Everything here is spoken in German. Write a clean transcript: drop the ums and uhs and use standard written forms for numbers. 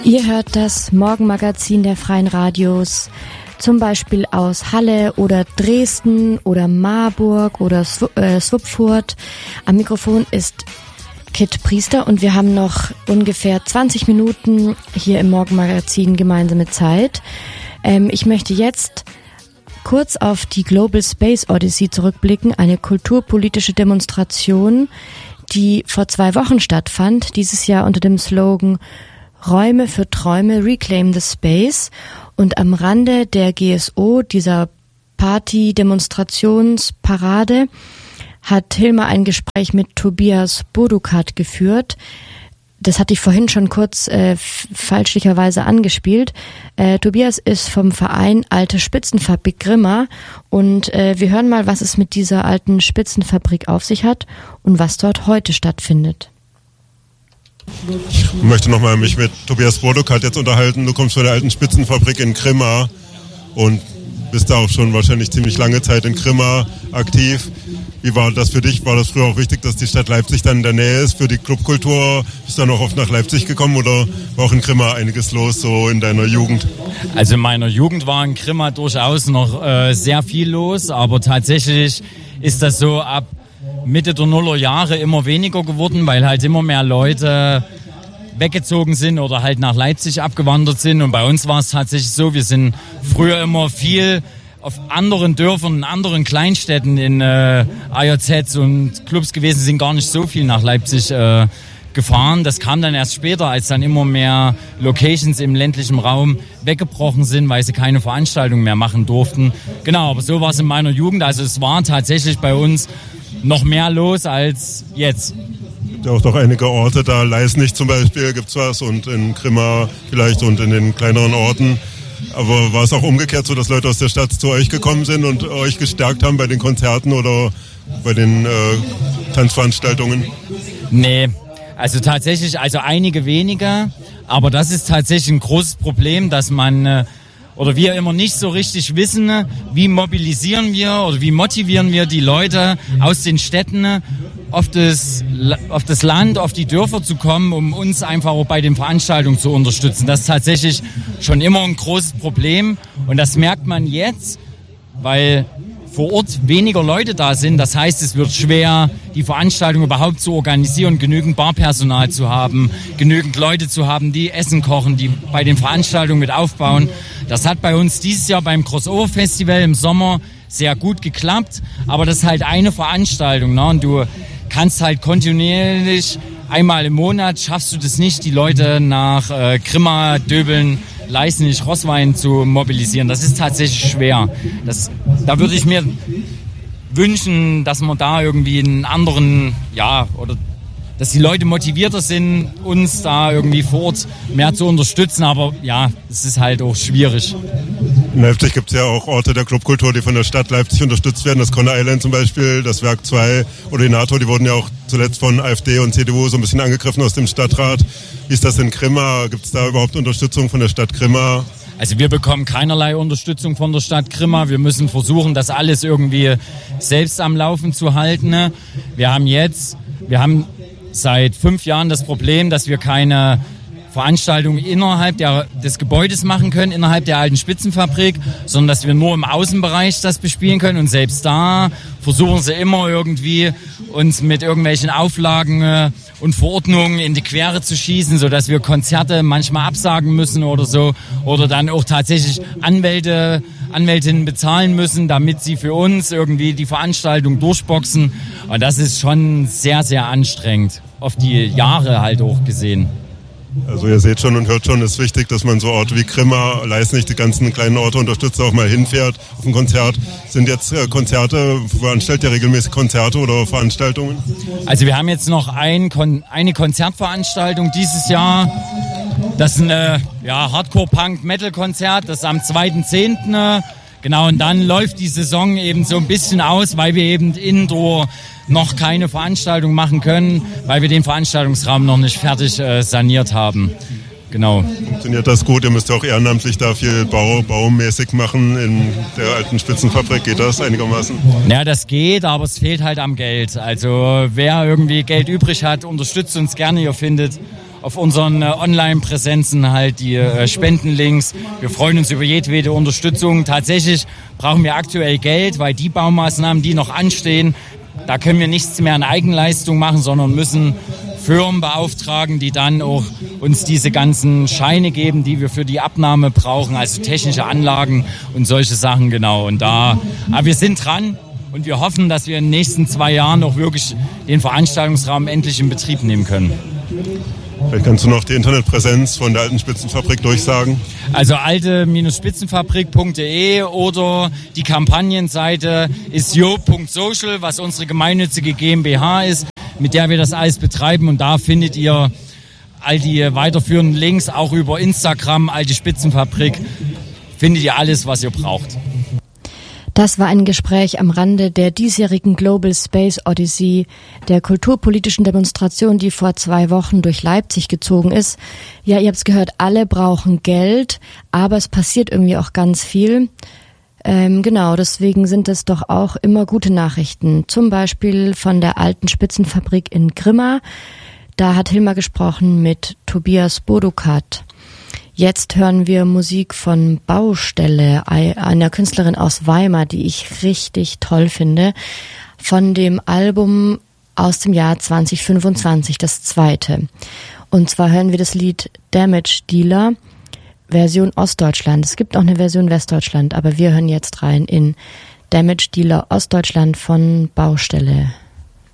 Ihr hört das Morgenmagazin der Freien Radios, zum Beispiel aus Halle oder Dresden oder Marburg oder Schweinfurt. Am Mikrofon ist Kit Priester und wir haben noch ungefähr 20 Minuten hier im Morgenmagazin gemeinsame Zeit. Ich möchte jetzt kurz auf die Global Space Odyssey zurückblicken, eine kulturpolitische Demonstration, die vor 2 Wochen stattfand, dieses Jahr unter dem Slogan Räume für Träume, Reclaim the Space. Und am Rande der GSO, dieser Party-Demonstrationsparade, hat Hilma ein Gespräch mit Tobias Bodukat geführt. Das hatte ich vorhin schon kurz falschlicherweise angespielt. Tobias ist vom Verein Alte Spitzenfabrik Grimma und wir hören mal, was es mit dieser alten Spitzenfabrik auf sich hat und was dort heute stattfindet. Ich möchte nochmal mich mit Tobias Bodukat jetzt unterhalten. Du kommst von der alten Spitzenfabrik in Grimma und bist da auch schon wahrscheinlich ziemlich lange Zeit in Grimma aktiv. Wie war das für dich? War das früher auch wichtig, dass die Stadt Leipzig dann in der Nähe ist für die Clubkultur? Bist du dann auch oft nach Leipzig gekommen oder war auch in Grimma einiges los so in deiner Jugend? Also in meiner Jugend war in Grimma durchaus noch sehr viel los, aber tatsächlich ist das so ab Mitte der Nullerjahre immer weniger geworden, weil halt immer mehr Leute weggezogen sind oder halt nach Leipzig abgewandert sind. Und bei uns war es tatsächlich so, wir sind früher immer viel auf anderen Dörfern, in anderen Kleinstädten in AJZs und Clubs gewesen, sind gar nicht so viel nach Leipzig gefahren. Das kam dann erst später, als dann immer mehr Locations im ländlichen Raum weggebrochen sind, weil sie keine Veranstaltungen mehr machen durften. Genau, aber so war es in meiner Jugend. Also es war tatsächlich bei uns noch mehr los als jetzt. Gibt ja auch doch einige Orte da, Leisnig zum Beispiel gibt's was und in Grimma vielleicht und in den kleineren Orten. Aber war es auch umgekehrt so, dass Leute aus der Stadt zu euch gekommen sind und euch gestärkt haben bei den Konzerten oder bei den Tanzveranstaltungen? Nee, also tatsächlich, also einige weniger, aber das ist tatsächlich ein großes Problem, dass man oder wir immer nicht so richtig wissen, wie mobilisieren wir oder wie motivieren wir die Leute aus den Städten auf das Land, auf die Dörfer zu kommen, um uns einfach auch bei den Veranstaltungen zu unterstützen. Das ist tatsächlich schon immer ein großes Problem und das merkt man jetzt, weil vor Ort weniger Leute da sind. Das heißt, es wird schwer, die Veranstaltung überhaupt zu organisieren, genügend Barpersonal zu haben, genügend Leute zu haben, die Essen kochen, die bei den Veranstaltungen mit aufbauen. Das hat bei uns dieses Jahr beim Crossover Festival im Sommer sehr gut geklappt, aber das ist halt eine Veranstaltung, ne? Und du kannst halt kontinuierlich einmal im Monat schaffst du das nicht, die Leute nach Grimma, Döbeln, Leisnig, Roßwein zu mobilisieren. Das ist tatsächlich schwer. Da würde ich mir wünschen, dass man da irgendwie einen anderen, oder dass die Leute motivierter sind, uns da irgendwie vor Ort mehr zu unterstützen. Aber ja, es ist halt auch schwierig. In Leipzig gibt es ja auch Orte der Clubkultur, die von der Stadt Leipzig unterstützt werden. Das Conner Island zum Beispiel, das Werk 2 oder die NATO, die wurden ja auch zuletzt von AfD und CDU so ein bisschen angegriffen aus dem Stadtrat. Wie ist das in Grimma? Gibt es da überhaupt Unterstützung von der Stadt Grimma? Also wir bekommen keinerlei Unterstützung von der Stadt Grimma. Wir müssen versuchen, das alles irgendwie selbst am Laufen zu halten. Wir haben seit 5 Jahren das Problem, dass wir keine Veranstaltungen innerhalb des Gebäudes machen können, innerhalb der alten Spitzenfabrik, sondern dass wir nur im Außenbereich das bespielen können. Und selbst da versuchen sie immer irgendwie uns mit irgendwelchen Auflagen und Verordnungen in die Quere zu schießen, sodass wir Konzerte manchmal absagen müssen oder so. Oder dann auch tatsächlich Anwältinnen bezahlen müssen, damit sie für uns irgendwie die Veranstaltung durchboxen. Und das ist schon sehr, sehr anstrengend, auf die Jahre halt auch gesehen. Also ihr seht schon und hört schon, es ist wichtig, dass man so Orte wie Grimma, Leisnig, die ganzen kleinen Orte unterstützt, auch mal hinfährt auf ein Konzert. Sind jetzt Konzerte, veranstaltet ihr regelmäßig Konzerte oder Veranstaltungen? Also wir haben jetzt noch eine Konzertveranstaltung dieses Jahr. Das ist ein Hardcore-Punk-Metal-Konzert, das ist am 2.10. Genau, und dann läuft die Saison eben so ein bisschen aus, weil wir eben indoor noch keine Veranstaltung machen können, weil wir den Veranstaltungsraum noch nicht fertig saniert haben. Genau. Funktioniert das gut? Ihr müsst ja auch ehrenamtlich da viel baumäßig machen in der alten Spitzenfabrik. Geht das einigermaßen? Ja, das geht, aber es fehlt halt am Geld. Also wer irgendwie Geld übrig hat, unterstützt uns gerne. Ihr findet auf unseren Online-Präsenzen halt die Spendenlinks. Wir freuen uns über jedwede Unterstützung. Tatsächlich brauchen wir aktuell Geld, weil die Baumaßnahmen, die noch anstehen, da können wir nichts mehr an Eigenleistung machen, sondern müssen Firmen beauftragen, die dann auch uns diese ganzen Scheine geben, die wir für die Abnahme brauchen, also technische Anlagen und solche Sachen, genau. Und aber wir sind dran und wir hoffen, dass wir in den nächsten 2 Jahren auch wirklich den Veranstaltungsraum endlich in Betrieb nehmen können. Vielleicht kannst du noch die Internetpräsenz von der Alten Spitzenfabrik durchsagen. Also alte-spitzenfabrik.de oder die Kampagnenseite ist jo.social, was unsere gemeinnützige GmbH ist, mit der wir das alles betreiben. Und da findet ihr all die weiterführenden Links, auch über Instagram, Alte Spitzenfabrik, findet ihr alles, was ihr braucht. Das war ein Gespräch am Rande der diesjährigen Global Space Odyssey, der kulturpolitischen Demonstration, die vor 2 Wochen durch Leipzig gezogen ist. Ja, ihr habt's gehört, alle brauchen Geld, aber es passiert irgendwie auch ganz viel. Genau, deswegen sind es doch auch immer gute Nachrichten. Zum Beispiel von der Alten Spitzenfabrik in Grimma. Da hat Hilmar gesprochen mit Tobias Bodukat. Jetzt hören wir Musik von Baustelle, einer Künstlerin aus Weimar, die ich richtig toll finde, von dem Album aus dem Jahr 2025, das 2. Und zwar hören wir das Lied Damage Dealer, Version Ostdeutschland. Es gibt auch eine Version Westdeutschland, aber wir hören jetzt rein in Damage Dealer Ostdeutschland von Baustelle.